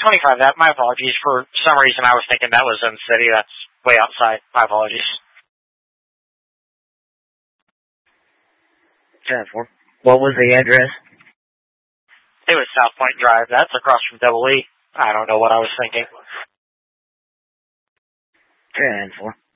25. That, my apologies. For some reason, I was thinking that was in the city. That's way outside. My apologies. 10-4. What was the address? It was South Point Drive. That's across from Double E. I don't know what I was thinking. 10-4.